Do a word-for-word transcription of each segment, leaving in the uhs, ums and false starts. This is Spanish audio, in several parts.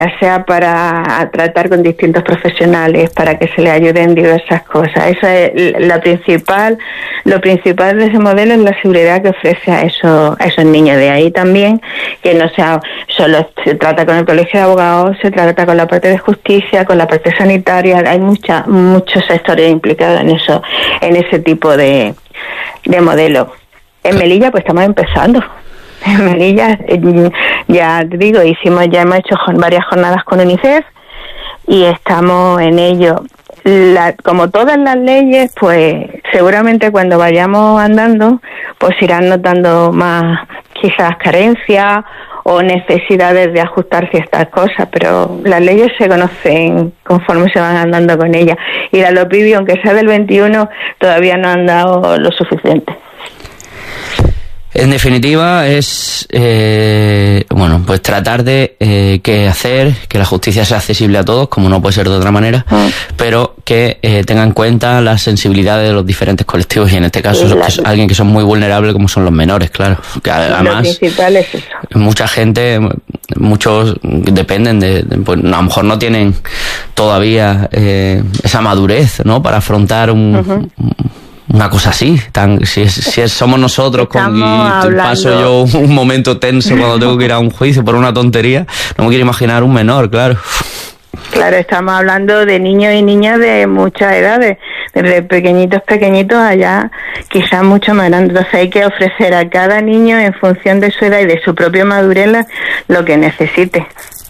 ya sea para tratar con distintos profesionales, para que se le ayude en diversas cosas. Esa es la principal, lo principal de ese modelo es la seguridad que ofrece a esos, a esos niños. De ahí también que no sea solo se trata con el colegio de abogados, se trata con la parte de justicia, con la parte sanitaria. Hay mucha, muchos sectores implicados en eso, en ese tipo de, de modelo. En Melilla pues estamos empezando. En Melilla, ya te digo, hicimos, ya hemos hecho varias jornadas con UNICEF y estamos en ello. La, como todas las leyes, pues seguramente cuando vayamos andando, pues irán notando más quizás carencias o necesidades de ajustar ciertas cosas, pero las leyes se conocen conforme se van andando con ellas. Y a los pibis, aunque sea del veintiuno, todavía no han dado lo suficiente. En definitiva, es eh, bueno, pues tratar de eh, que hacer que la justicia sea accesible a todos, como no puede ser de otra manera, mm. pero que eh, tenga en cuenta las sensibilidades de los diferentes colectivos y en este caso sí, es alguien que son muy vulnerables como son los menores, claro. Que además, lo principal es eso. Mucha gente, muchos dependen de, de pues, a lo mejor no tienen todavía eh, esa madurez, ¿no? Para afrontar un... Uh-huh. Una cosa así, tan si, es, si es, somos nosotros con, y hablando. Paso yo un momento tenso cuando tengo que ir a un juicio por una tontería, no me quiero imaginar un menor, claro. Claro, estamos hablando de niños y niñas de muchas edades, desde pequeñitos, pequeñitos allá, quizás mucho más grandes. Entonces hay que ofrecer a cada niño, en función de su edad y de su propia madurez, lo que necesite.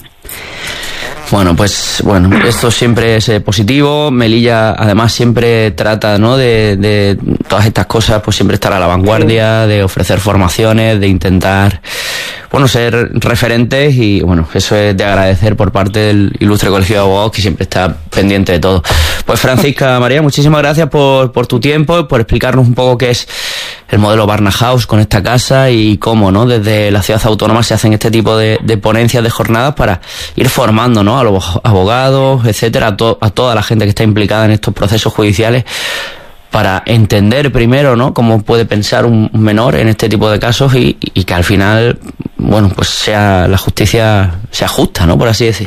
Bueno, pues bueno, esto siempre es eh, positivo. Melilla además siempre trata, ¿no?, de, de todas estas cosas, pues siempre estar a la vanguardia, sí. De ofrecer formaciones, de intentar, bueno, ser referentes y bueno, eso es de agradecer por parte del ilustre colegio de abogados que siempre está pendiente de todo. Pues Francisca María, muchísimas gracias por, por tu tiempo, por explicarnos un poco qué es el modelo Barna House con esta casa y cómo, ¿no?, desde la ciudad autónoma se hacen este tipo de, de ponencias, de jornadas para ir formando, ¿no?, a los abogados, etcétera, a, to, a toda la gente que está implicada en estos procesos judiciales para entender primero, ¿no?, cómo puede pensar un menor en este tipo de casos y, y que al final, bueno, pues sea la justicia sea justa, ¿no?, por así decir.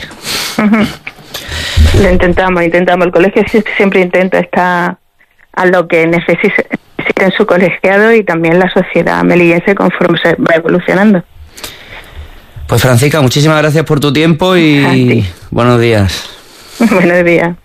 Uh-huh. Lo intentamos, intentamos. El colegio siempre intenta estar a lo que necesite en su colegiado y también la sociedad melillense conforme se va evolucionando. Pues Francisca, muchísimas gracias por tu tiempo y buenos días. Buenos días.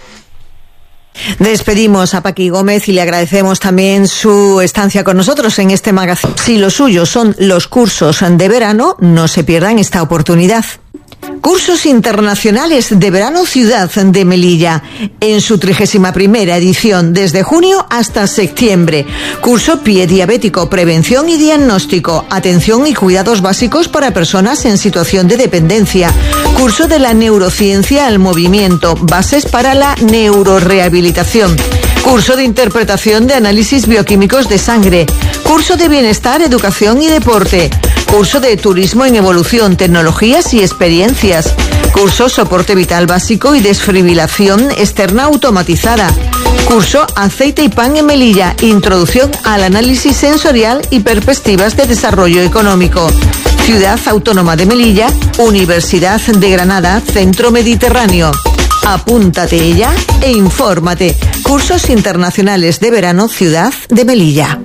Despedimos a Paqui Gómez y le agradecemos también su estancia con nosotros en este magazine. Si lo suyo son los cursos de verano, no se pierdan esta oportunidad. Cursos internacionales de verano Ciudad de Melilla, en su trigésima primera edición, desde junio hasta septiembre. Curso Pie Diabético, Prevención y Diagnóstico, Atención y Cuidados Básicos para Personas en Situación de Dependencia. Curso de la Neurociencia al Movimiento, Bases para la Neurorehabilitación. Curso de Interpretación de Análisis Bioquímicos de Sangre. Curso de Bienestar, Educación y Deporte. Curso de Turismo en Evolución, Tecnologías y Experiencias. Curso Soporte Vital Básico y Desfibrilación Externa Automatizada. Curso Aceite y Pan en Melilla, Introducción al Análisis Sensorial y Perspectivas de Desarrollo Económico. Ciudad Autónoma de Melilla, Universidad de Granada, Centro Mediterráneo. Apúntate ya e infórmate. Cursos internacionales de verano Ciudad de Melilla.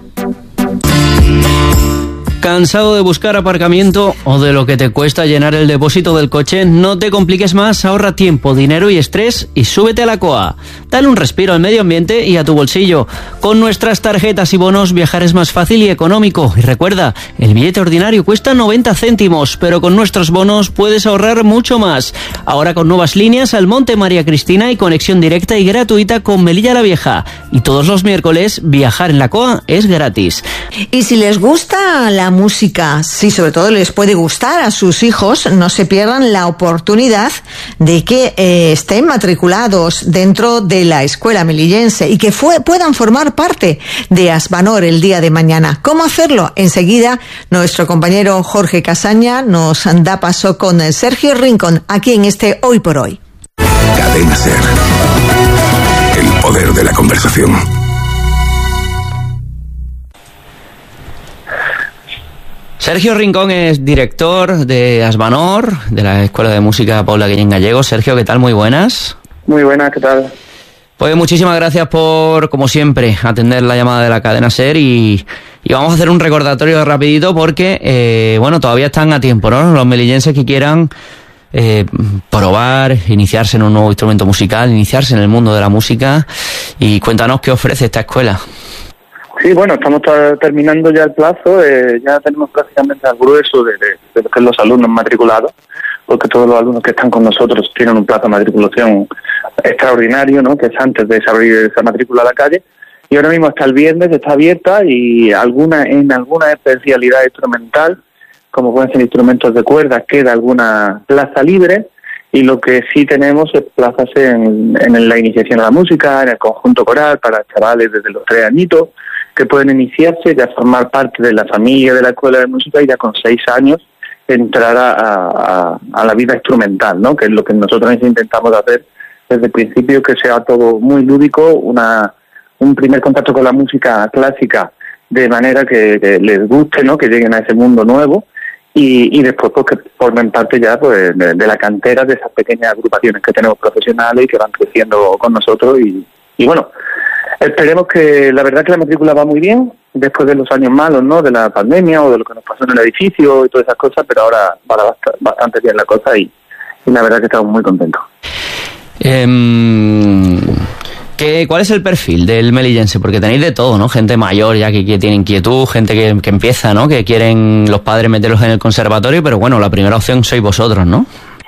¿Cansado de buscar aparcamiento o de lo que te cuesta llenar el depósito del coche? No te compliques más, ahorra tiempo, dinero y estrés y súbete a la C O A. Dale un respiro al medio ambiente y a tu bolsillo. Con nuestras tarjetas y bonos viajar es más fácil y económico. Y recuerda, el billete ordinario cuesta noventa céntimos, pero con nuestros bonos puedes ahorrar mucho más. Ahora con nuevas líneas al Monte María Cristina y conexión directa y gratuita con Melilla la Vieja. Y todos los miércoles viajar en la C O A es gratis. Y si les gusta la música, si sobre todo les puede gustar a sus hijos, no se pierdan la oportunidad de que eh, estén matriculados dentro de la escuela melillense y que fue, puedan formar parte de Asbanor el día de mañana. ¿Cómo hacerlo? Enseguida nuestro compañero Jorge Casaña nos da paso con Sergio Rincón aquí en este Hoy por Hoy. Cadena Ser. El poder de la conversación. Sergio Rincón es director de Asbanor, de la Escuela de Música Paula Guillén Gallego. Sergio, ¿qué tal? Muy buenas. Muy buenas, ¿qué tal? Pues muchísimas gracias por, como siempre, atender la llamada de la cadena SER y, y vamos a hacer un recordatorio rapidito porque, eh, bueno, todavía están a tiempo, ¿no? Los melillenses que quieran eh, probar, iniciarse en un nuevo instrumento musical, iniciarse en el mundo de la música, y cuéntanos qué ofrece esta escuela. Sí, bueno, estamos terminando ya el plazo, eh, ya tenemos prácticamente al grueso de, de, de lo que es los alumnos matriculados, porque todos los alumnos que están con nosotros tienen un plazo de matriculación extraordinario, ¿no? Que es antes de abrir esa matrícula a la calle, y ahora mismo hasta el viernes está abierta, y alguna en alguna especialidad instrumental, como pueden ser instrumentos de cuerdas, queda alguna plaza libre, y lo que sí tenemos es plazas en, en la iniciación a la música, en el conjunto coral, para chavales desde los tres añitos, que pueden iniciarse, ya formar parte de la familia de la escuela de música, y ya con seis años entrar a, a, a la vida instrumental, ¿no? Que es lo que nosotros intentamos hacer desde el principio, que sea todo muy lúdico, una un primer contacto con la música clásica, de manera que, que les guste, ¿no? Que lleguen a ese mundo nuevo, y, y después pues que formen parte ya pues de, de la cantera de esas pequeñas agrupaciones que tenemos profesionales y que van creciendo con nosotros, y, y bueno, esperemos que, la verdad que la matrícula va muy bien, después de los años malos, ¿no? De la pandemia o de lo que nos pasó en el edificio y todas esas cosas, pero ahora va bastante bien la cosa, y, y la verdad que estamos muy contentos. Eh, ¿qué, ¿Cuál es el perfil del melillense? Porque tenéis de todo, ¿no? Gente mayor ya que, que tiene inquietud, gente que, que empieza, ¿no? Que quieren los padres meterlos en el conservatorio, pero bueno, la primera opción sois vosotros, ¿no?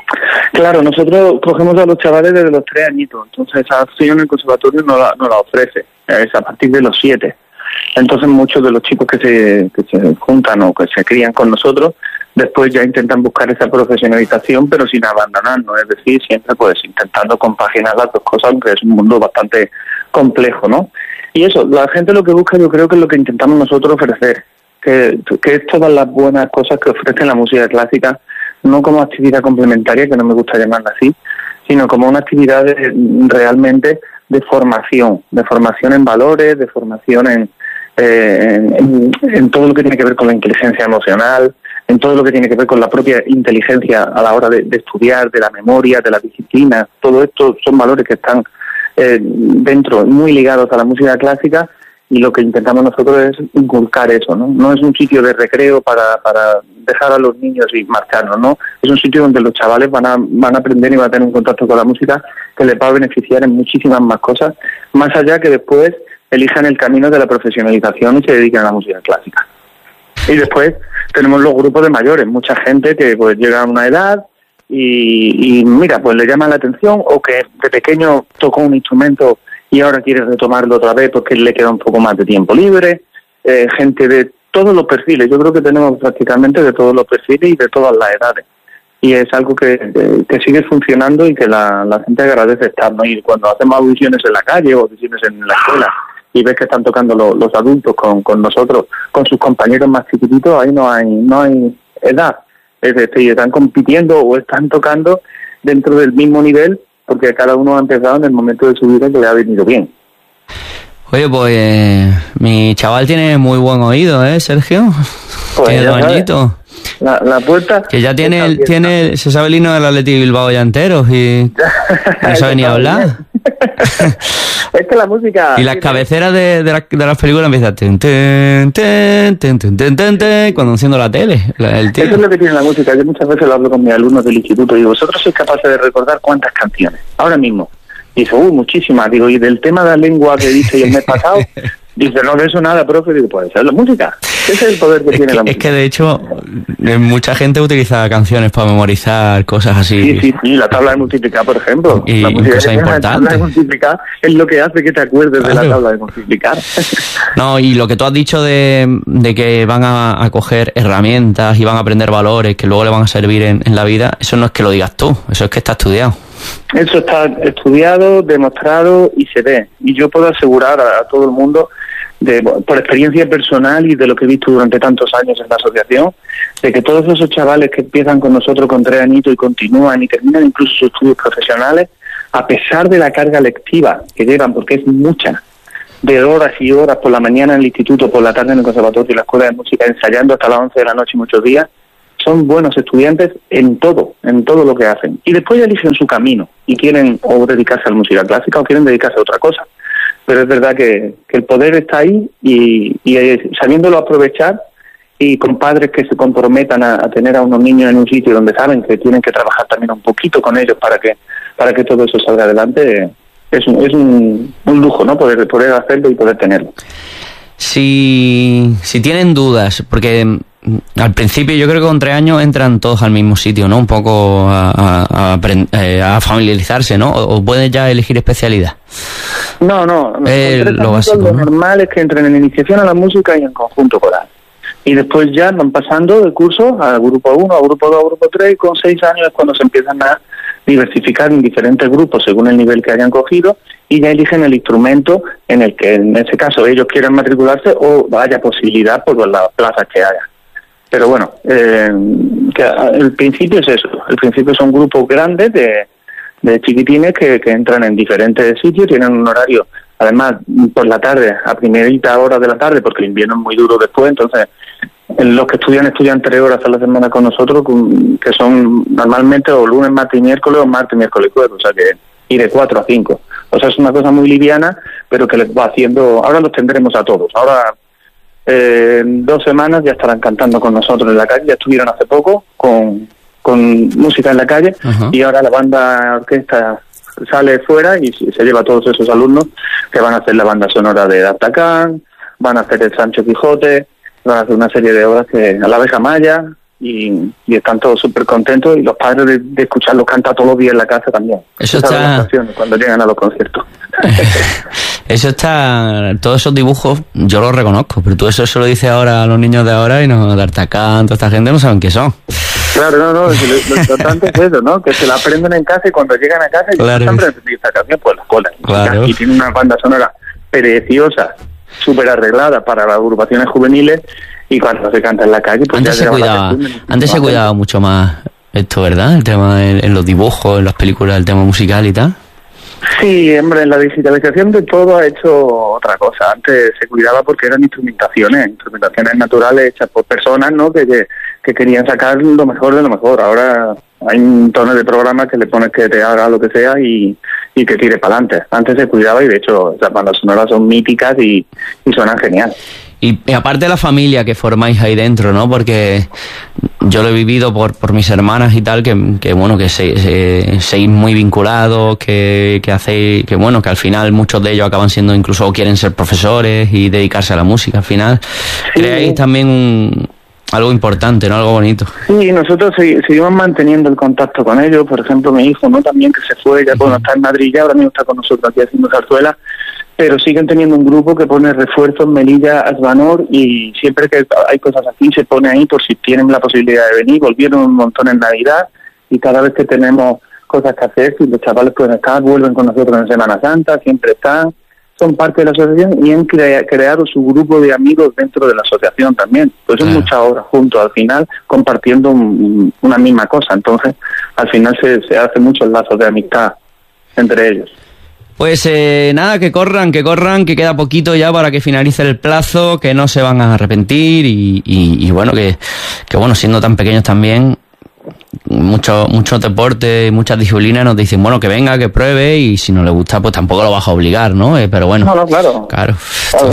Claro, nosotros cogemos a los chavales desde los tres añitos, entonces esa opción en el conservatorio no la, no la ofrece, es a partir de los siete. Entonces muchos de los chicos que se, que se juntan o que se crían con nosotros, después ya intentan buscar esa profesionalización, pero sin abandonarnos, es decir, siempre pues intentando compaginar las dos cosas, aunque es un mundo bastante complejo, ¿no? Y eso, la gente lo que busca, yo creo que es lo que intentamos nosotros ofrecer, que, que es todas las buenas cosas que ofrece la música clásica, no como actividad complementaria, que no me gusta llamarla así, sino como una actividad de, realmente de formación, de formación en valores, de formación en, eh, en, en todo lo que tiene que ver con la inteligencia emocional, en todo lo que tiene que ver con la propia inteligencia a la hora de, de estudiar, de la memoria, de la disciplina. Todo esto son valores que están eh, dentro, muy ligados a la música clásica, y lo que intentamos nosotros es inculcar eso, ¿no? No es un sitio de recreo para, para dejar a los niños y marcharnos, ¿no? Es un sitio donde los chavales van a, van a aprender y van a tener un contacto con la música que les va a beneficiar en muchísimas más cosas, más allá que después elijan el camino de la profesionalización y se dediquen a la música clásica. Y después tenemos los grupos de mayores, mucha gente que pues llega a una edad y, y mira, pues le llama la atención, o que de pequeño tocó un instrumento y ahora quiere retomarlo otra vez porque le queda un poco más de tiempo libre, eh, gente de todos los perfiles, yo creo que tenemos prácticamente de todos los perfiles y de todas las edades, y es algo que, que, que sigue funcionando y que la, la gente agradece estar, ¿no? Y cuando hacemos audiciones en la calle o audiciones en la escuela y ves que están tocando lo, los adultos con, con nosotros, con sus compañeros más chiquititos, ahí no hay no hay edad, es decir, están compitiendo o están tocando dentro del mismo nivel, porque cada uno ha empezado en el momento de su vida que le ha venido bien. Oye, pues eh, mi chaval tiene muy buen oído, ¿eh, Sergio? Pues tiene dos añitos. La, la puerta... Que ya tiene, el, tiene se sabe el himno del Athletic Bilbao ya entero y no sabe ni hablar. Es que la música... Y las cabeceras de, de, la, de las películas empiezan... Ten, ten, ten, ten, ten, ten, ten, ten, cuando enciendo la tele. La, el tío. Eso es lo que tiene la música. Yo muchas veces lo hablo con mis alumnos del instituto. Digo, ¿vosotros sois capaces de recordar cuántas canciones? Ahora mismo. Dice, uy, muchísimas. Digo, y del tema de la lengua que dice el mes pasado... Dice, no, de eso nada, profe. Digo, pues es la música. Ese es el poder que es tiene que, la música. Es que, de hecho, mucha gente utiliza canciones para memorizar cosas así. Sí, sí, sí. La tabla de multiplicar, por ejemplo. Y la música cosas importantes. La tabla de multiplicar es lo que hace que te acuerdes claro. de la tabla de multiplicar. No, y lo que tú has dicho de, de que van a, a coger herramientas y van a aprender valores que luego le van a servir en, en la vida, eso no es que lo digas tú, eso es que está estudiado. Eso está estudiado, demostrado y se ve. Y yo puedo asegurar a, a todo el mundo, de, por experiencia personal y de lo que he visto durante tantos años en la asociación, de que todos esos chavales que empiezan con nosotros con tres añitos y continúan y terminan incluso sus estudios profesionales, a pesar de la carga lectiva que llevan, porque es mucha, de horas y horas por la mañana en el instituto, por la tarde en el conservatorio y la escuela de música, ensayando hasta las once de la noche muchos días, son buenos estudiantes en todo, en todo lo que hacen. Y después eligen su camino y quieren o dedicarse a la música clásica o quieren dedicarse a otra cosa. Pero es verdad que, que el poder está ahí y, y sabiéndolo aprovechar y con padres que se comprometan a, a tener a unos niños en un sitio donde saben que tienen que trabajar también un poquito con ellos para que para que todo eso salga adelante, es un, es un, un lujo, ¿no? Poder, poder hacerlo y poder tenerlo. Si, si tienen dudas, porque al principio yo creo que con tres años entran todos al mismo sitio, ¿no? Un poco a, a, a, a familiarizarse, ¿no? O, o pueden ya elegir especialidad. No, no. Eh, lo básico, lo ¿no? normal es que entren en iniciación a la música y en conjunto coral. Y después ya van pasando de curso a grupo uno, a grupo dos, a grupo tres, y con seis años es cuando se empiezan a diversificar en diferentes grupos según el nivel que hayan cogido y ya eligen el instrumento en el que en ese caso ellos quieren matricularse o haya posibilidad por las plazas que haya. Pero bueno, eh, que el principio es eso, el principio son grupos grandes de, de chiquitines que, que entran en diferentes sitios, tienen un horario, además por la tarde, a primerita hora de la tarde, porque el invierno es muy duro después, entonces los que estudian estudian tres horas a la semana con nosotros, que son normalmente o lunes, martes y miércoles o martes, miércoles y jueves, o sea que y de cuatro a cinco. O sea, es una cosa muy liviana, pero que les va haciendo, ahora los tendremos a todos, ahora eh, en dos semanas ya estarán cantando con nosotros en la calle, ya estuvieron hace poco con, con música en la calle. Uh-huh. Y ahora la banda orquesta sale fuera y se lleva a todos esos alumnos que van a hacer la banda sonora de D'Artagnan, van a hacer el Sancho Quijote, van a hacer una serie de obras que a la abeja maya y, y están todos súper contentos y los padres de, de escucharlos cantar todos los días en la casa también. Eso está... cuando llegan a los conciertos. Eso está... Todos esos dibujos yo los reconozco, pero tú eso se lo dices ahora a los niños de ahora y no, D'Artagnan, toda esta gente no saben qué son. Claro, no, no, lo, lo importante es eso, ¿no? Que se la aprenden en casa y cuando llegan a casa y claro. están aprendiendo esta canción, pues la cola. Claro. Y tiene una banda sonora preciosa, súper arreglada para las agrupaciones juveniles y cuando se canta en la calle pues antes ya se cuidaba antes se cuidaba mucho más esto, ¿verdad? El tema en, en los dibujos, en las películas, el tema musical y tal. Sí, hombre, la digitalización de todo ha hecho otra cosa. Antes se cuidaba porque eran instrumentaciones, instrumentaciones naturales hechas por personas, ¿no? Que, que, que querían sacar lo mejor de lo mejor. Ahora hay un tono de programas que le pones que te haga lo que sea y, y que tire para adelante. Antes se cuidaba y de hecho las bandas sonoras son míticas y, y suenan genial. Y, y aparte de la familia que formáis ahí dentro, ¿no? Porque yo lo he vivido por por mis hermanas y tal, que, que bueno, que se, se, seguís muy vinculados, que, que hacéis, que bueno, que al final muchos de ellos acaban siendo incluso o quieren ser profesores y dedicarse a la música al final. Sí. Creáis también un, algo importante, ¿no? Algo bonito. Sí, nosotros seguimos manteniendo el contacto con ellos. Por ejemplo, mi hijo, ¿no? También que se fue, ya bueno, está en Madrid ya, ahora mismo está con nosotros aquí haciendo zarzuela. Pero siguen teniendo un grupo que pone refuerzos, Melilla, Asbanor, y siempre que hay cosas así se pone ahí por si tienen la posibilidad de venir. Volvieron un montón en Navidad y cada vez que tenemos cosas que hacer, si los chavales pueden estar, vuelven con nosotros en Semana Santa, siempre están, son parte de la asociación y han crea, creado su grupo de amigos dentro de la asociación también. Pues son muchas horas juntos al final compartiendo un, una misma cosa. Entonces, al final se, se hacen muchos lazos de amistad entre ellos. Pues eh, nada, que corran, que corran, que queda poquito ya para que finalice el plazo, que no se van a arrepentir y, y, y bueno, que, que bueno, siendo tan pequeños también, muchos muchos deportes y muchas disciplinas nos dicen, bueno, que venga, que pruebe y si no le gusta, pues tampoco lo vas a obligar, ¿no? Eh, pero bueno, no, no, claro. Claro. Claro.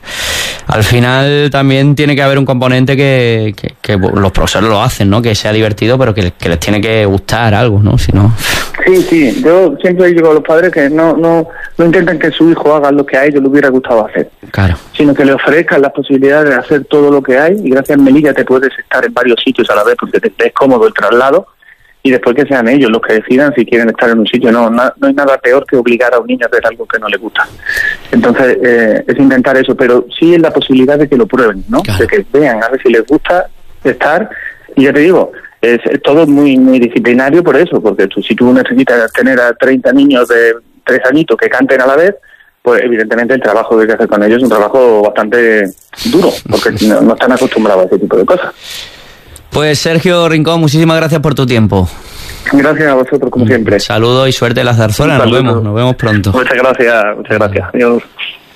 Al final también tiene que haber un componente que, que, que los profesores lo hacen, ¿no? Que sea divertido, pero que, que les tiene que gustar algo, ¿no? Si no... Sí, sí. Yo siempre digo a los padres que no no no intenten que su hijo haga lo que a ellos le hubiera gustado hacer. Claro. Sino que le ofrezcan las posibilidades de hacer todo lo que hay y gracias a Melilla te puedes estar en varios sitios a la vez porque te, te es cómodo el traslado y después que sean ellos los que decidan si quieren estar en un sitio. No, no, no hay nada peor que obligar a un niño a hacer algo que no le gusta. Entonces, eh, es intentar eso, pero sí es la posibilidad de que lo prueben, ¿no? Claro. De que vean a ver si les gusta estar. Y ya te digo, es, es todo muy muy disciplinario por eso, porque tú, si tú necesitas tener a treinta niños de tres añitos que canten a la vez, pues evidentemente el trabajo que hay que hacer con ellos es un trabajo bastante duro, porque no, no están acostumbrados a ese tipo de cosas. Pues Sergio Rincón, muchísimas gracias por tu tiempo. Gracias a vosotros, como siempre. Saludos y suerte en la zarzuela. Nos vemos, nos vemos pronto. Muchas gracias, muchas gracias. Adiós.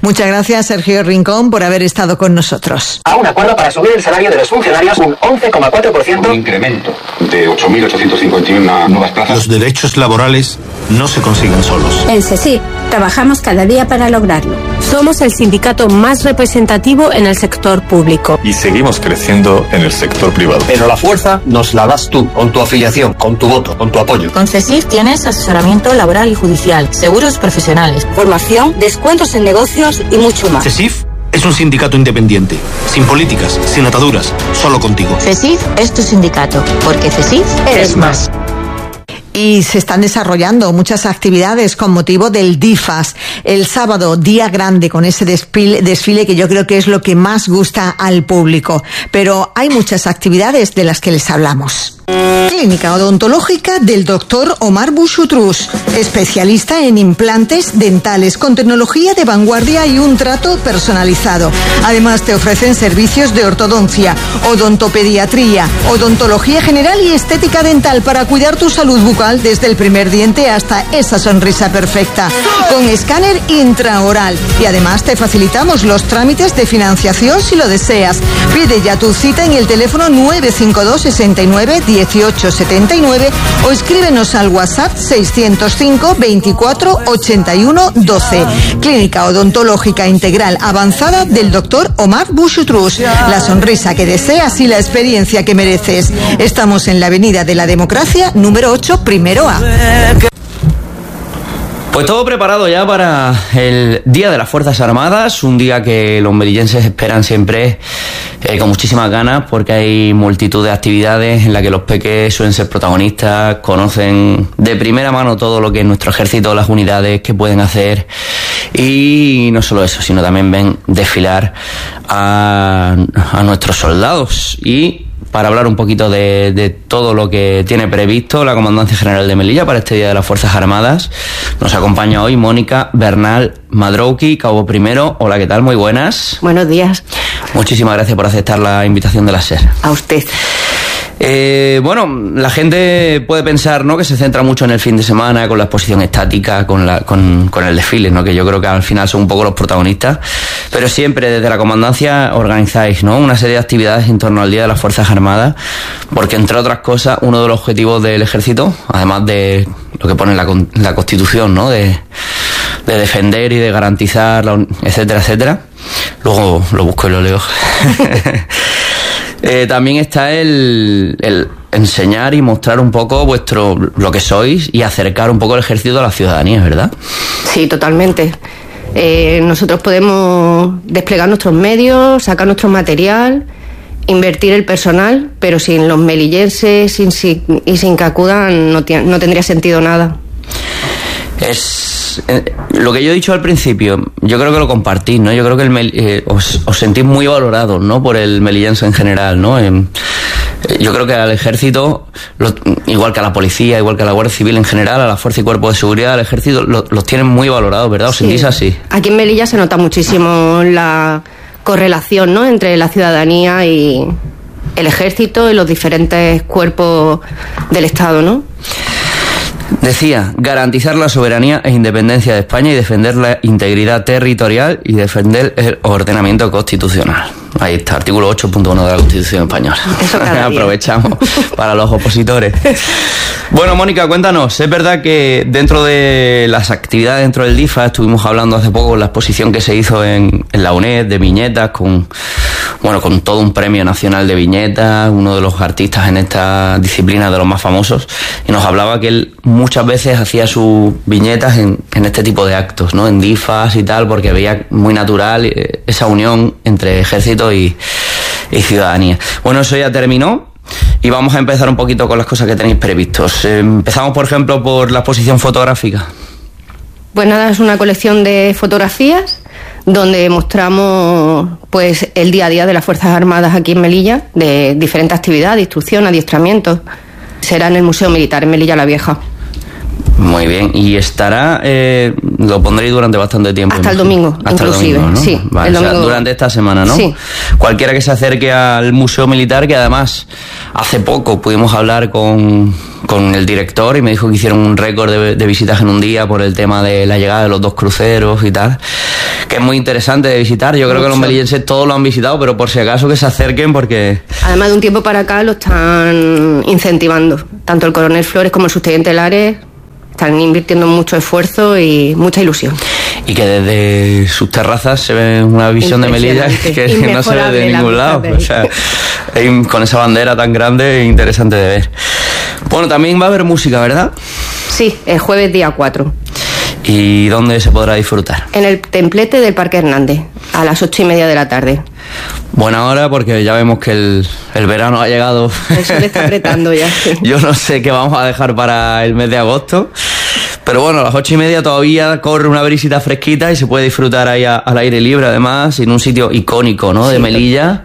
Muchas gracias, Sergio Rincón, por haber estado con nosotros. A un acuerdo para subir el salario de los funcionarios un once coma cuatro por ciento. Un incremento de ocho mil ochocientos cincuenta y uno nuevas plazas. Los derechos laborales no se consiguen solos. En CESIF trabajamos cada día para lograrlo. Somos el sindicato más representativo en el sector público. Y seguimos creciendo en el sector privado. Pero la fuerza nos la das tú, con tu afiliación, con tu voto, con tu apoyo. Con CESIF tienes asesoramiento laboral y judicial, seguros profesionales, formación, descuentos en negocios y mucho más. CESIF es un sindicato independiente, sin políticas, sin ataduras, solo contigo. CESIF es tu sindicato, porque CESIF eres más. Y se están desarrollando muchas actividades con motivo del DIFAS. El sábado, día grande, con ese desfile, desfile que yo creo que es lo que más gusta al público. Pero hay muchas actividades de las que les hablamos. Clínica odontológica del doctor Omar Bouchoutrous, especialista en implantes dentales con tecnología de vanguardia y un trato personalizado. Además te ofrecen servicios de ortodoncia, odontopediatría, odontología general y estética dental para cuidar tu salud bucal desde el primer diente hasta esa sonrisa perfecta, con escáner intraoral. Y además te facilitamos los trámites de financiación si lo deseas. Pide ya tu cita en el teléfono nueve cinco dos, sesenta y nueve, dieciocho setenta y nueve o escríbenos al WhatsApp seiscientos cinco, veinticuatro, ochenta y uno, doce. Clínica odontológica integral avanzada del doctor Omar Bouchoutrous. La sonrisa que deseas y la experiencia que mereces. Estamos en la Avenida de la Democracia, número ocho, primero A. Pues todo preparado ya para el Día de las Fuerzas Armadas, un día que los melillenses esperan siempre eh, con muchísimas ganas, porque hay multitud de actividades en las que los peques suelen ser protagonistas, conocen de primera mano todo lo que es nuestro ejército, las unidades que pueden hacer, y no solo eso, sino también ven desfilar a, a nuestros soldados. Y para hablar un poquito de, de todo lo que tiene previsto la Comandancia General de Melilla para este Día de las Fuerzas Armadas, nos acompaña hoy Mónica Bernal Madrouki, Cabo Primero. Hola, ¿qué tal? Muy buenas. Buenos días. Muchísimas gracias por aceptar la invitación de la SER. A usted. Eh, bueno, la gente puede pensar, ¿no?, que se centra mucho en el fin de semana, con la exposición estática, con, la, con, con el desfile, ¿no?, que yo creo que al final son un poco los protagonistas, pero siempre desde la Comandancia organizáis, ¿no?, una serie de actividades en torno al Día de las Fuerzas Armadas, porque entre otras cosas uno de los objetivos del Ejército, además de lo que pone la, la Constitución, ¿no?, de, de defender y de garantizar, la, etcétera, etcétera, luego lo busco y lo leo. Eh, también está el, el enseñar y mostrar un poco vuestro lo que sois y acercar un poco el ejército a la ciudadanía, ¿verdad? Sí, totalmente. Eh, nosotros podemos desplegar nuestros medios, sacar nuestro material, invertir el personal, pero sin los melillenses sin, sin, y sin que acudan no, no tendría sentido nada. Es eh, lo que yo he dicho al principio, yo creo que lo compartís, ¿no? Yo creo que el mel, eh, os, os sentís muy valorados, ¿no?, por el melillense en general, ¿no? Eh, yo creo que al ejército, lo, igual que a la policía, igual que a la Guardia Civil en general, a la Fuerza y Cuerpo de Seguridad, al ejército, lo, los tienen muy valorados, ¿verdad? ¿Os sí. sentís así? Aquí en Melilla se nota muchísimo la correlación, ¿no?, entre la ciudadanía y el ejército y los diferentes cuerpos del Estado, ¿no? Decía, garantizar la soberanía e independencia de España y defender la integridad territorial y defender el ordenamiento constitucional. Ahí está, artículo ocho punto uno de la Constitución española. Eso cada día. Aprovechamos para los opositores. Bueno, Mónica, cuéntanos. Es verdad que dentro de las actividades dentro del DIFA, estuvimos hablando hace poco de la exposición que se hizo en, en la UNED de viñetas, con bueno, con todo un premio nacional de viñetas, uno de los artistas en esta disciplina de los más famosos, y nos hablaba que él muchas veces hacía sus viñetas en, en este tipo de actos, ¿no?, en DIFAs y tal, porque veía muy natural esa unión entre ejército y, y ciudadanía. Bueno, eso ya terminó y vamos a empezar un poquito con las cosas que tenéis previstos. Eh, empezamos, por ejemplo, por la exposición fotográfica. Pues nada, es una colección de fotografías donde mostramos pues el día a día de las Fuerzas Armadas aquí en Melilla, de diferentes actividades, instrucción, adiestramientos. Será en el Museo Militar en Melilla la Vieja. Muy bien, y estará, eh, lo pondréis durante bastante tiempo. Hasta el domingo, Hasta inclusive, el domingo, ¿no? sí. Vale, el o sea, domingo. durante esta semana, ¿no? Sí. Cualquiera que se acerque al Museo Militar, que además hace poco pudimos hablar con, con el director y me dijo que hicieron un récord de, de visitas en un día por el tema de la llegada de los dos cruceros y tal, que es muy interesante de visitar. Yo creo Mucho. que los melillenses todos lo han visitado, pero por si acaso que se acerquen porque... Además, de un tiempo para acá lo están incentivando. Tanto el coronel Flores como el subteniente Lares están invirtiendo mucho esfuerzo y mucha ilusión. Y que desde sus terrazas se ve una visión de Melilla que no se ve de ningún lado. O sea, hay, con esa bandera tan grande, interesante de ver. Bueno, también va a haber música, ¿verdad? Sí, el jueves día cuatro. ¿Y dónde se podrá disfrutar? En el templete del Parque Hernández, a las ocho y media de la tarde. Buena hora, porque ya vemos que el, el verano ha llegado. El sol está apretando ya. Sí. Yo no sé qué vamos a dejar para el mes de agosto. Pero bueno, a las ocho y media todavía corre una brisita fresquita y se puede disfrutar ahí a, al aire libre, además, en un sitio icónico, ¿no? De sí, Melilla,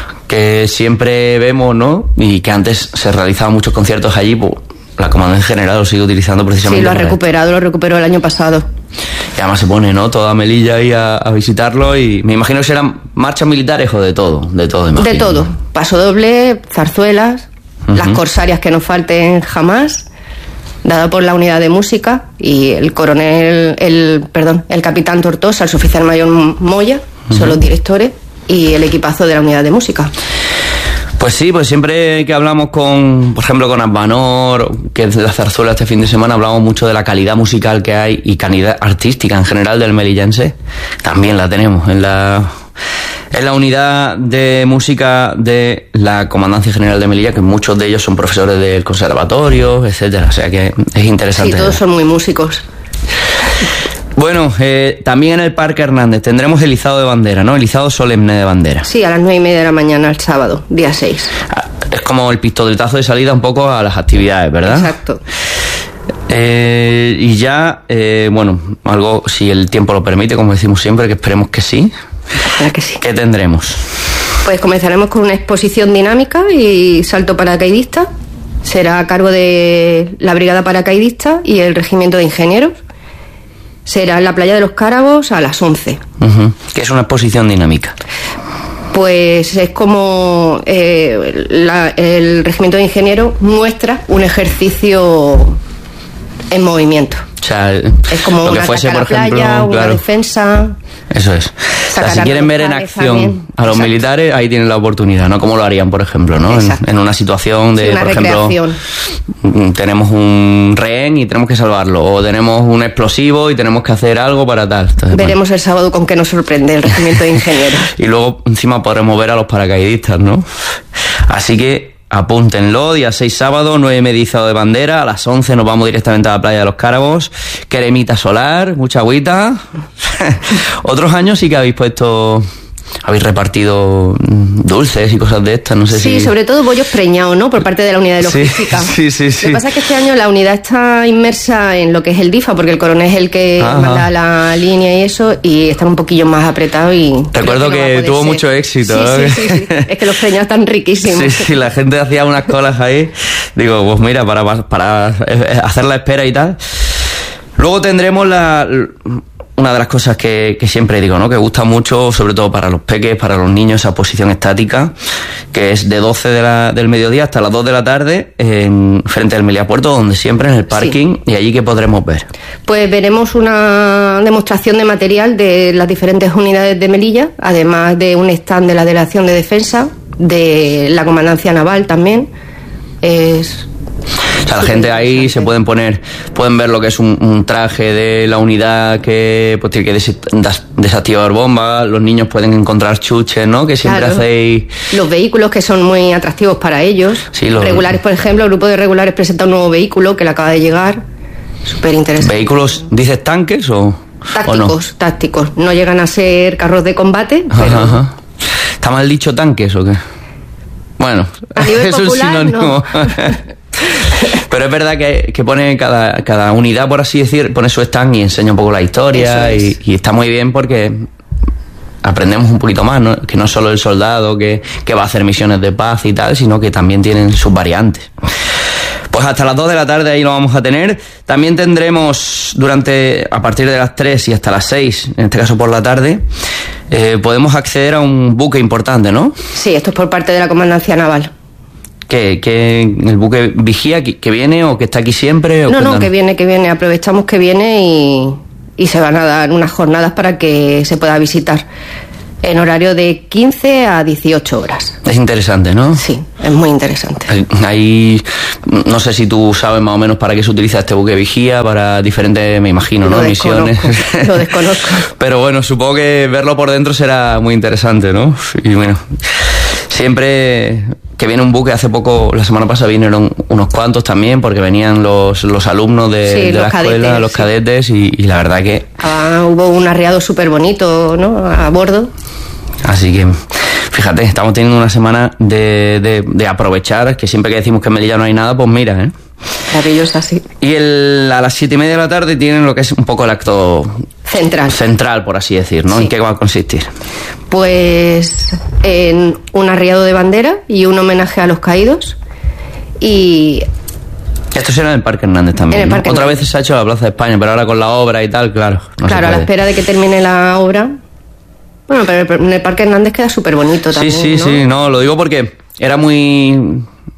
que siempre vemos, ¿no? Y que antes se realizaban muchos conciertos allí, pues la Comandancia General lo sigue utilizando precisamente. Sí, lo ha recuperado, lo recuperó el año pasado. Y además se pone, ¿no? Toda Melilla ahí a, a visitarlo y me imagino que serán marchas militares o de todo, de todo, imagino. De todo, paso doble, zarzuelas, uh-huh. las corsarias que no falten jamás, dada por la unidad de música y el coronel, el perdón, el capitán Tortosa, el suboficial mayor Moya, uh-huh. son los directores y el equipazo de la unidad de música. Pues sí, pues siempre que hablamos con, por ejemplo, con Asbanor, que es la zarzuela este fin de semana, hablamos mucho de la calidad musical que hay y calidad artística en general del melillense. También la tenemos en la, en la unidad de música de la Comandancia General de Melilla, que muchos de ellos son profesores del conservatorio, etcétera. O sea que es interesante. Sí, todos son muy músicos. Bueno, eh, también en el Parque Hernández tendremos el izado de bandera, ¿no? El izado solemne de bandera. Sí, a las nueve y media de la mañana el sábado, día seis. Es como el pistoletazo de salida un poco a las actividades, ¿verdad? Exacto. Eh, y ya, eh, bueno, algo, si el tiempo lo permite, como decimos siempre, que esperemos que sí. Ojalá que sí. ¿Qué tendremos? Pues comenzaremos con una exposición dinámica y salto paracaidista. Será a cargo de la Brigada Paracaidista y el Regimiento de Ingenieros. Será en la playa de los Cárabos a las once. Uh-huh. ¿Qué es una exposición dinámica? Pues es como eh, la, el Regimiento de Ingenieros muestra un ejercicio en movimiento. O sea, es como lo una que fuese, por playa, ejemplo, una claro. defensa. Eso es. O sea, si quieren ver en acción también a los Exacto. militares, ahí tienen la oportunidad, ¿no? Como lo harían, por ejemplo, ¿no? En, en una situación de, sí, una por recreación. ejemplo, tenemos un rehén y tenemos que salvarlo, o tenemos un explosivo y tenemos que hacer algo para tal. Entonces, veremos bueno. el sábado con qué nos sorprende el Regimiento de Ingenieros. Y luego encima podremos ver a los paracaidistas, ¿no? Así que apúntenlo, día seis sábado, nueve y media izado de bandera, a las once nos vamos directamente a la playa de los Cárabos, cremita solar, mucha agüita. Otros años sí que habéis puesto, habéis repartido dulces y cosas de estas, no sé sí, si... Sí, sobre todo bollos preñados, ¿no? Por parte de la unidad de logística. Sí, sí, sí, sí. Lo que pasa es que este año la unidad está inmersa en lo que es el D I F A, porque el coronel es el que Ajá. manda la línea y eso, y están un poquillo más apretados y... Recuerdo que, no que tuvo ser. mucho éxito. Sí, ¿no? sí, sí, sí. Es que los preñados están riquísimos. Sí, sí, la gente hacía unas colas ahí. Digo, pues mira, para, para hacer la espera y tal. Luego tendremos la... Una de las cosas que, que siempre digo, ¿no? Que gusta mucho, sobre todo para los peques, para los niños, esa posición estática, que es de doce de la, del mediodía hasta las dos de la tarde, en, frente al Meliapuerto, donde siempre, en el parking, sí. Y allí, ¿qué podremos ver? Pues veremos una demostración de material de las diferentes unidades de Melilla, además de un stand de la Delegación de Defensa, de la Comandancia Naval también. Es... O sea, la gente ahí se pueden poner, pueden ver lo que es un, un traje de la unidad que pues tiene que des, des, desactivar bombas, los niños pueden encontrar chuches, ¿no? Que siempre claro. hacéis... Los vehículos que son muy atractivos para ellos. Sí, los... Regulares, por ejemplo, el grupo de regulares presenta un nuevo vehículo que le acaba de llegar. Súper interesante. ¿Vehículos, dices tanques o...? Tácticos, ¿o no? tácticos. No llegan a ser carros de combate, pero... Ajá, ajá. ¿Está mal dicho tanques o qué? Bueno, es popular, un sinónimo. No. Pero es verdad que, que pone cada, cada unidad, por así decir, pone su stand y enseña un poco la historia y, y está muy bien porque aprendemos un poquito más, ¿no? Que no solo el soldado que, que va a hacer misiones de paz y tal, sino que también tienen sus variantes. Pues hasta las dos de la tarde ahí lo vamos a tener. También tendremos durante, a partir de las tres y hasta las seis, en este caso por la tarde, eh, podemos acceder a un buque importante, ¿no? Sí, esto es por parte de la Comandancia Naval. ¿Qué, qué, el buque vigía que, que viene o que está aquí siempre? O no, cuéntanos. no, que viene, que viene. Aprovechamos que viene y, y se van a dar unas jornadas para que se pueda visitar en horario de quince a dieciocho horas. Es interesante, ¿no? Sí, es muy interesante. Ahí, no sé si tú sabes más o menos para qué se utiliza este buque vigía, para diferentes, me imagino, ¿no? Lo Misiones. Lo desconozco. Pero bueno, supongo que verlo por dentro será muy interesante, ¿no? Y bueno, siempre que viene un buque, hace poco, la semana pasada vinieron unos cuantos también, porque venían los, los alumnos de, sí, de los la cadetes, escuela, los sí. cadetes, y, y la verdad que... Ah, hubo un arreado súper bonito, ¿no? A bordo. Así que, fíjate, estamos teniendo una semana de, de, de aprovechar, que siempre que decimos que en Melilla no hay nada, pues mira, ¿eh? Maravillosa, sí. Y el, a las siete y media de la tarde tienen lo que es un poco el acto central, central por así decir, ¿no? Sí. ¿En qué va a consistir? Pues en un arriado de bandera y un homenaje a los caídos. Y esto será en el Parque Hernández también, en el ¿no? Parque Otra Hernández. vez se ha hecho la Plaza de España, pero ahora con la obra y tal, claro. No claro, a la espera de que termine la obra. Bueno, pero en el Parque Hernández queda súper bonito también, Sí, sí, ¿no? sí, no, lo digo porque era muy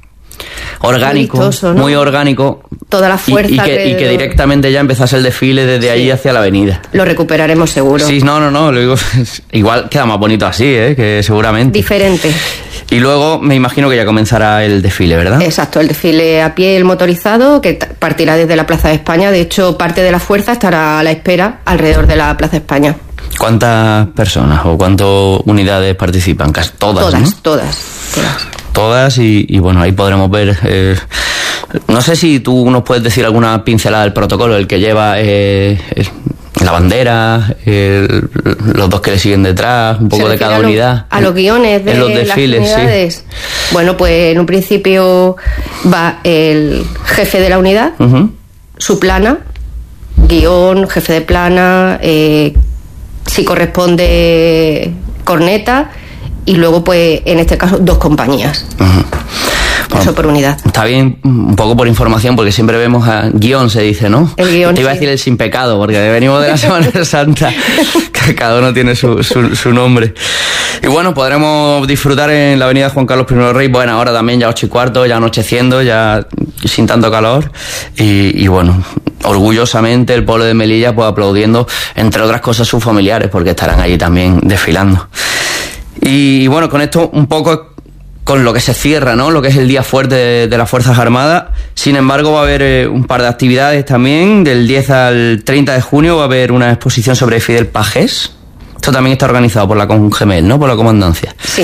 orgánico, muy, vistoso, ¿no? Muy orgánico. Toda la fuerza. Y, y, que, y que directamente ya empezase el desfile desde sí. allí hacia la avenida. Lo recuperaremos seguro. Sí, no, no, no, lo digo, igual queda más bonito así, ¿eh? Que seguramente. Diferente. Y luego me imagino que ya comenzará el desfile, ¿verdad? Exacto, el desfile a pie, el motorizado, que partirá desde la Plaza de España. De hecho, parte de la fuerza estará a la espera alrededor de la Plaza de España. ¿Cuántas personas o cuántas unidades participan? Casi todas, Todas, ¿no? todas, todas. Todas y, y bueno, ahí podremos ver... Eh, no sé si tú nos puedes decir alguna pincelada del protocolo, el que lleva eh, el, la bandera, el, los dos que le siguen detrás, un poco de cada a lo, unidad. A los guiones de los desfiles, las unidades. Sí. Bueno, pues en un principio va el jefe de la unidad, uh-huh. su plana, guión, jefe de plana, eh, si corresponde corneta, y luego pues en este caso dos compañías. Uh-huh. Eso bueno, por unidad. Está bien, un poco por información, porque siempre vemos a guión, se dice, ¿no? El guión. Te iba sí. a decir el sin pecado, porque venimos de la Semana Santa, que cada uno tiene su, su, su nombre. Y bueno, podremos disfrutar en la avenida Juan Carlos primero Rey, bueno, ahora también ya ocho y cuarto, ya anocheciendo, ya sin tanto calor. Y, y bueno, orgullosamente el pueblo de Melilla, pues aplaudiendo, entre otras cosas, sus familiares, porque estarán allí también desfilando. Y, y bueno, con esto un poco... con lo que se cierra, ¿no? Lo que es el día fuerte de, de las Fuerzas Armadas. Sin embargo, va a haber eh, un par de actividades también. Del diez al treinta de junio va a haber una exposición sobre Fidel Pagés. Esto también está organizado por la Congemel, ¿no? Por la Comandancia. Sí.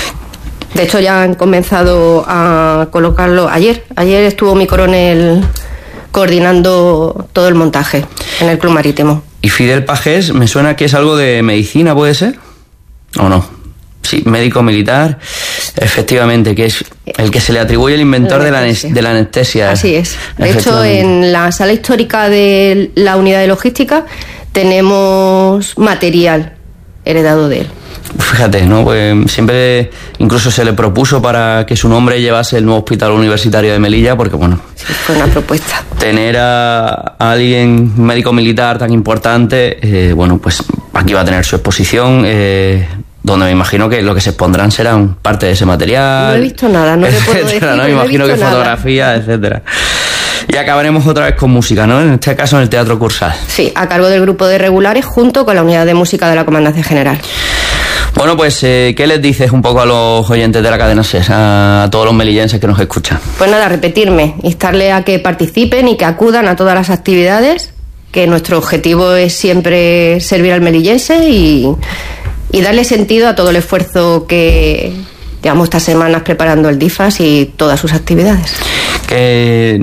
De hecho, ya han comenzado a colocarlo ayer. Ayer estuvo mi coronel coordinando todo el montaje en el Club Marítimo. Y Fidel Pagés, me suena que es algo de medicina, ¿puede ser? ¿O no? Sí, médico militar, efectivamente, que es el que se le atribuye el inventor la de, la de la anestesia. Así es. De hecho, en la sala histórica de la unidad de logística tenemos material heredado de él. Fíjate, ¿no? Pues siempre incluso se le propuso para que su nombre llevase el nuevo hospital universitario de Melilla, porque bueno... Sí, fue una propuesta. Tener a, a alguien médico militar tan importante, eh, bueno, pues aquí va a tener su exposición... Eh, donde me imagino que lo que se expondrán serán parte de ese material. No he visto nada, no te puedo decir. ¿no? Me imagino que fotografía, etcétera. Y acabaremos otra vez con música, ¿no? En este caso en el Teatro Cursal. Sí, a cargo del grupo de regulares junto con la unidad de música de la Comandancia General. Bueno, pues, eh, ¿qué les dices un poco a los oyentes de la cadena SES, a, a todos los melillenses que nos escuchan? Pues nada, repetirme, instarle a que participen y que acudan a todas las actividades, que nuestro objetivo es siempre servir al melillense y... y darle sentido a todo el esfuerzo que llevamos estas semanas preparando el DIFAS y todas sus actividades. Que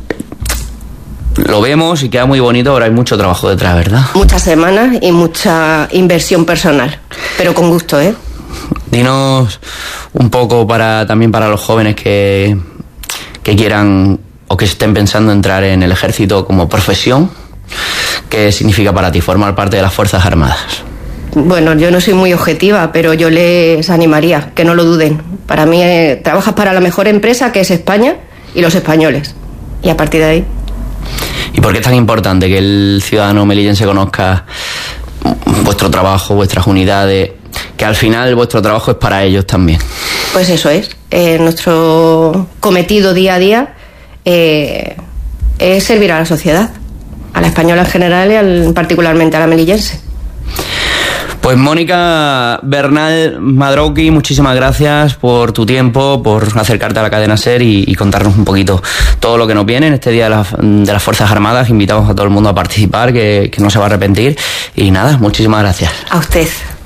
lo vemos y queda muy bonito, pero hay mucho trabajo detrás, ¿verdad? Muchas semanas y mucha inversión personal, pero con gusto, ¿eh? Dinos un poco para también para los jóvenes que, que quieran o que estén pensando entrar en el ejército como profesión, ¿qué significa para ti formar parte de las Fuerzas Armadas? Bueno, yo no soy muy objetiva, pero yo les animaría, que no lo duden. Para mí, eh, trabajas para la mejor empresa, que es España, y los españoles. y a partir de ahí. ¿Y por qué es tan importante que el ciudadano melillense conozca vuestro trabajo, vuestras unidades, que al final vuestro trabajo es para ellos también? Pues eso es, eh, nuestro cometido día a día eh, es servir a la sociedad, a la española en general y al, particularmente a la melillense. Pues Mónica Bernal Madrouki, muchísimas gracias por tu tiempo, por acercarte a la cadena SER y, y contarnos un poquito todo lo que nos viene en este Día de, la, de las Fuerzas Armadas. Invitamos a todo el mundo a participar, que, que no se va a arrepentir. Y nada, muchísimas gracias. A usted.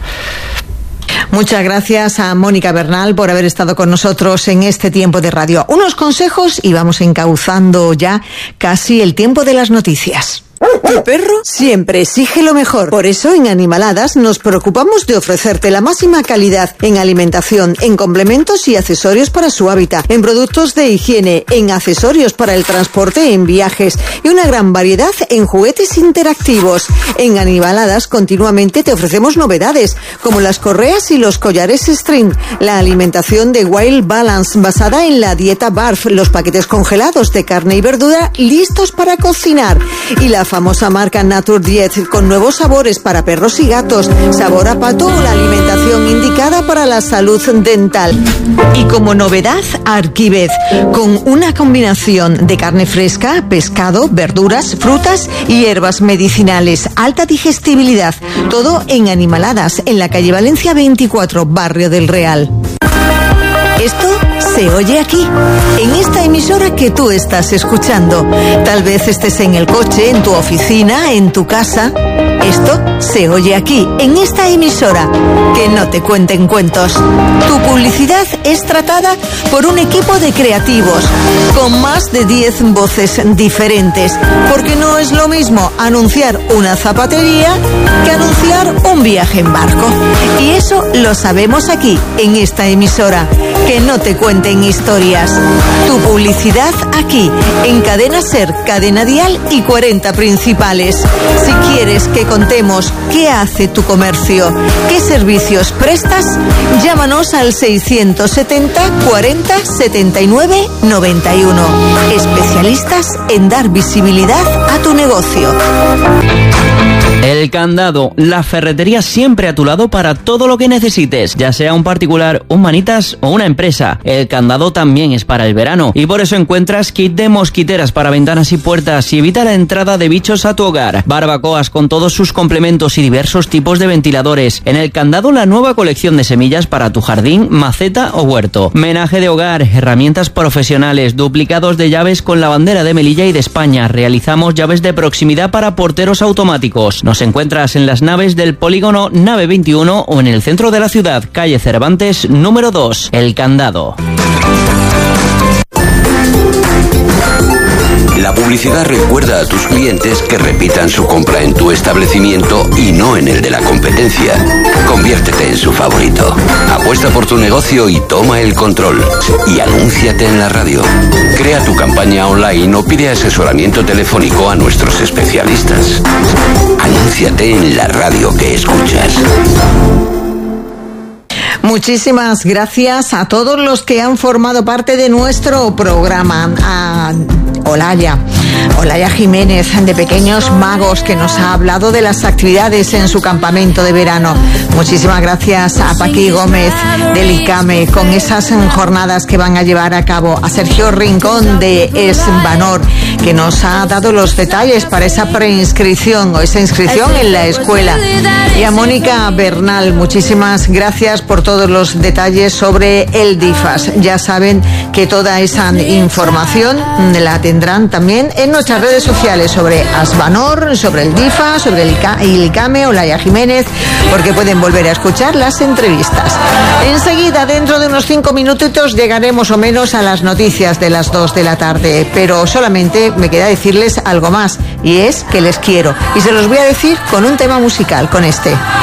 Muchas gracias a Mónica Bernal por haber estado con nosotros en este tiempo de radio. Unos consejos y vamos encauzando ya casi el tiempo de las noticias. Tu perro siempre exige lo mejor. Por eso en Animaladas nos preocupamos de ofrecerte la máxima calidad en alimentación, en complementos y accesorios para su hábitat, en productos de higiene, en accesorios para el transporte en viajes y una gran variedad en juguetes interactivos. En Animaladas continuamente te ofrecemos novedades como las correas y los collares string, la alimentación de Wild Balance basada en la dieta BARF, los paquetes congelados de carne y verdura listos para cocinar y la famosa marca Nature Diet con nuevos sabores para perros y gatos, sabor a pato o la alimentación indicada para la salud dental. Y como novedad, Arquived, con una combinación de carne fresca, pescado, verduras, frutas y hierbas medicinales, alta digestibilidad, todo en Animaladas, en la calle Valencia veinticuatro, Barrio del Real. Esto se oye aquí, en esta emisora que tú estás escuchando. Tal vez estés en el coche, en tu oficina, en tu casa. Esto se oye aquí, en esta emisora. Que no te cuenten cuentos. Tu publicidad es tratada por un equipo de creativos, con más de diez voces diferentes. Porque no es lo mismo anunciar una zapatería que anunciar un viaje en barco. Y eso lo sabemos aquí, en esta emisora. Que no te cuenten historias. Tu publicidad aquí, en Cadena SER, Cadena Dial y cuarenta principales. Si quieres que contemos qué hace tu comercio, qué servicios prestas, llámanos al seiscientos setenta cuarenta setenta y nueve noventa y uno. Especialistas en dar visibilidad a tu negocio. El Candado, la ferretería siempre a tu lado para todo lo que necesites, ya sea un particular, un manitas o una empresa. El Candado también es para el verano y por eso encuentras kit de mosquiteras para ventanas y puertas y evita la entrada de bichos a tu hogar. Barbacoas con todos sus complementos y diversos tipos de ventiladores. En El Candado, la nueva colección de semillas para tu jardín, maceta o huerto. Menaje de hogar, herramientas profesionales, duplicados de llaves con la bandera de Melilla y de España. Realizamos llaves de proximidad para porteros automáticos. Nos encuentras en las naves del polígono Nave veintiuno o en el centro de la ciudad, calle Cervantes número dos, El Candado. La publicidad recuerda a tus clientes que repitan su compra en tu establecimiento y no en el de la competencia. Conviértete en su favorito. Apuesta por tu negocio y toma el control. Y anúnciate en la radio. Crea tu campaña online o pide asesoramiento telefónico a nuestros especialistas. Anúnciate en la radio que escuchas. Muchísimas gracias a todos los que han formado parte de nuestro programa. A Olaya, Olaya Jiménez, de Pequeños Magos, que nos ha hablado de las actividades en su campamento de verano. Muchísimas gracias a Paqui Gómez, del ICAME, con esas jornadas que van a llevar a cabo. A Sergio Rincón, de Esbanor, que nos ha dado los detalles para esa preinscripción o esa inscripción en la escuela. Y a Mónica Bernal, muchísimas gracias por todos los detalles sobre el DIFAS. Ya saben que toda esa información la tendrán también en nuestras redes sociales sobre Asbanor, sobre el DIFAS, sobre el ICAME, Olaya Jiménez, porque pueden volver a escuchar las entrevistas. Enseguida, dentro de unos cinco minutitos, llegaremos o menos a las noticias de las dos de la tarde, pero solamente me queda decirles algo más, y es que les quiero, y se los voy a decir con un tema musical, con este.